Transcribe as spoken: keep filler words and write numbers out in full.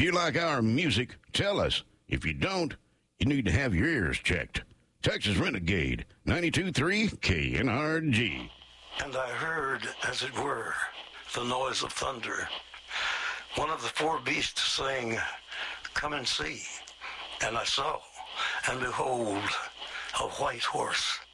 you like our music, tell us. If you don't, you need to have your ears checked. Texas Renegade, ninety-two point three K N R G. And I heard, as it were, the noise of thunder. One of the four beasts saying, "Come and see." And I saw, and behold, a white horse.